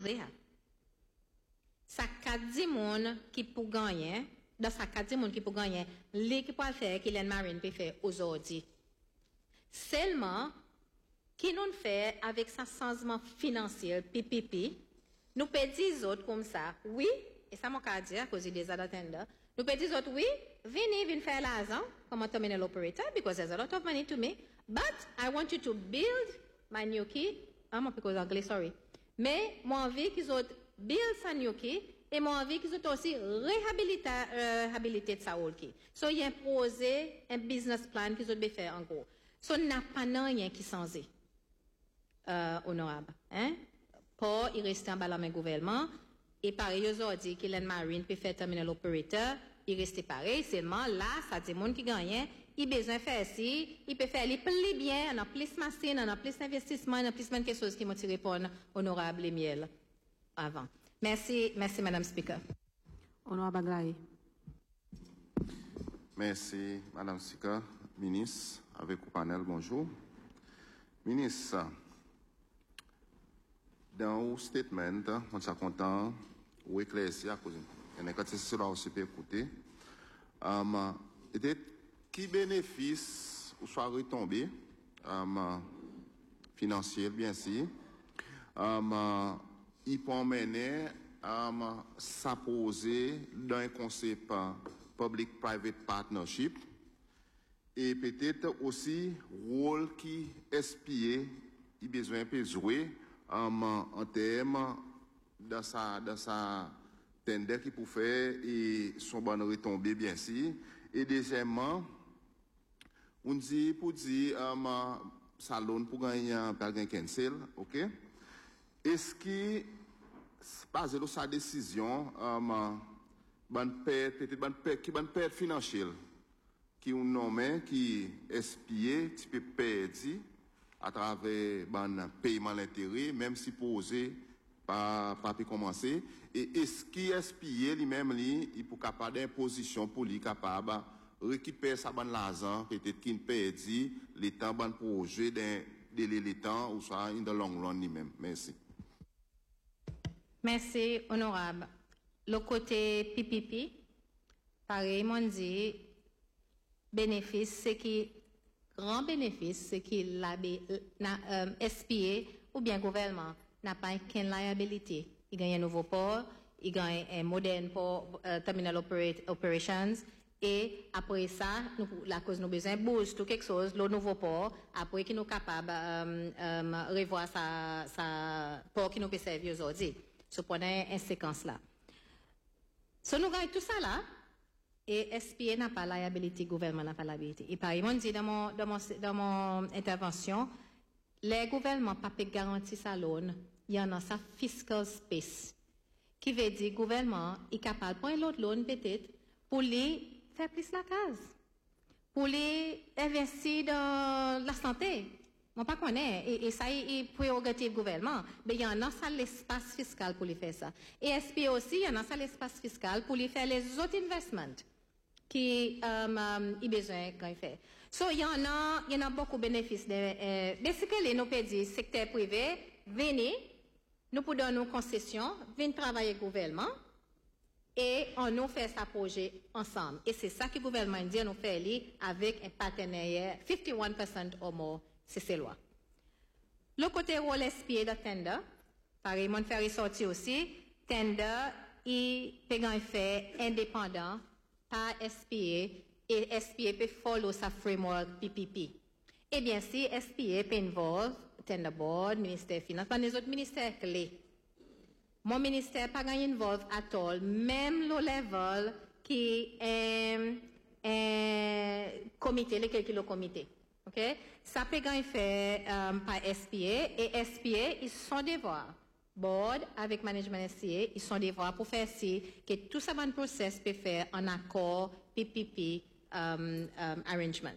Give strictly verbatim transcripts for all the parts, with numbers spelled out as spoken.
l'Assemblée. Ça quatre dix monde qui pour gagner, dans ça quatre dix monde qui pour gagner, l'équipe peut faire qu'il Marine peut faire aujourd'hui. Seulement, qui nous fait avec sa changement financier, P P P, nous pouvons dire autres comme ça, oui, et ça m'a qu'à dire à cause des attendants, nous pouvons dire autres, oui, venez, venez faire l'argent comme un terminal operator, because there's a lot of money to me, but I want you to build my new key, ah, moi, because anglais, sorry, mais moi envie qu'ils ont build sa new key, et moi envie qu'ils ont aussi réhabilité, euh, réhabilité de sa old key. So, il y a imposé un business plan qu'ils ont faire en gros. So, n'a pas rien qui s'en est. Euh, honorable. Hein? Pour il reste en bas la main gouvernement. Et pareil, aujourd'hui, qu'il y marine peut faire terminal operator, il reste pareil. Seulement, là, ça dit, monde qui gagne, il a besoin de faire ci, il peut faire les plus bien, on a plus de machines, on a plus d'investissement, on a plus de quelque chose qui m'a tiré pour honorable et miel avant. Merci, merci, Madame Speaker. Honorable Aglaé. Merci, Madame Speaker. Ministre, avec le panel, bonjour. Ministre, dans le statement, on est content, ou éclairci à cause de la quantité cela aussi peut écouter. Um, qui bénéfice ou soit retombé um, financier, bien sûr, um, il peut mener um, s'apposer dans un concept public-private partnership et peut-être aussi rôle qui espie il besoin de jouer um, en termes dans sa dans sa tendance qui pour faire et son bonne retombée bien sûr et deuxièmement on dit pour dire um, salon pour gagner par gain cancel OK est-ce que basé sur sa décision um, ban perte peut-être ban perte qui ban perte financière qui un nommé qui espie tu peux perdre à travers ban paiement l'intérêt même si posé pas pas commencer et est-ce qui espie lui-même lui il pour capable d'imposition pour lui capable récupérer sa ban l'argent peut-être qu'il perdit les temps ban projet d'un délai les temps ou soit in the long run lui-même. Merci. Merci honorable. Le côté P P P pareil m'on dit bénéfice c'est qui grand bénéfice c'est qui la euh, S P A ou bien gouvernement n'a pas qu'une liability. Il gagne un nouveau port, il gagne un moderne port, uh, terminal operate, operations, et après ça, nous, la cause nous besoin boost ou quelque chose, le nouveau port, après qu'il nous capable um, um, revoir sa, sa port qui nous peut servir aujourd'hui. Ce point une séquence là. So nous gagnons tout ça là, et S P A n'a pas liability, gouvernement n'a pas liability. Et par exemple, dit dans mon, dans mon, dans mon intervention, les gouvernements ne peuvent pas garantir sa loan, il y en a sa fiscal space. Qui veut dire que le gouvernement est capable de prendre l'autre loan peut-être pour les faire plus la case, pour les investir dans la santé. On ne pas connaître, et, et ça est prérogative du gouvernement, mais il y en a ça l'espace fiscal pour les faire ça. Et S P A aussi, il y en a ça l'espace fiscal pour les faire les autres investissements qui um, um, il besoin quand il fait. So il y en a, il y en a beaucoup de bénéfices. De, euh, basically, nous peut dire secteur privé, venez, nous pouvons donner nos concessions, venez travailler avec le gouvernement et on nous fait ça projet ensemble. Et c'est ça que le gouvernement dit, nous fait avec un partenaire cinquante-et-un pour cent ou moins, c'est ces lois. Le côté rôle S P A de tender, pareil, mon fait ressortir aussi, tender, il peut un fait indépendant par S P A et S P A peut follow sa framework P P P. Eh bien, si S P A peut involve Tender Board, ministère des Finances, pas les autres ministères clés. Mon ministère pas involve at all, même le level qui est un comité, lequel qui est le comité. OK? Ça peut être fait um, par S P A et S P A, ils sont devoirs. Board avec management S P A, ils sont devoirs pour faire si que tout ça van process peut faire en accord P P P um, um, arrangement.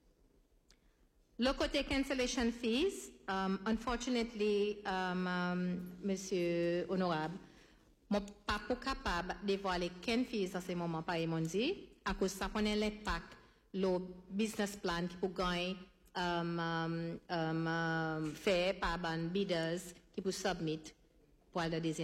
Le côté cancellation fees, um, unfortunately, um, um, Monsieur Honorable, je ne suis pas capable de voir les can fees à ce moment par Emondi, à cause de ça qu'on a l'impact, le business plan qui peut gagner, um, um, um, fait par les bidders qui peut submit pour la deuxième.